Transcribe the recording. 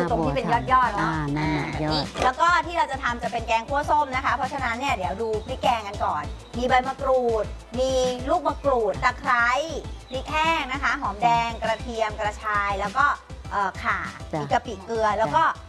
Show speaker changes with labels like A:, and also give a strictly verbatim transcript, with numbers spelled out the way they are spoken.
A: ตรงที่เป็นยอดยอดเนาะ
B: นั่นแหละยอด
A: แล้วก็ที่เราจะทำจะเป็นแกงคั่วส้มนะคะเพราะฉะนั้นเนี่ยเดี๋ยวดูพริกแกงกันก่อนมีใบมะกรูดมีลูกมะกรูดตะไคร้พริกแห้งนะคะหอมแดงกระเทียมกระชายแล้วก็ข่ามีกะปิเกลือแล้วก็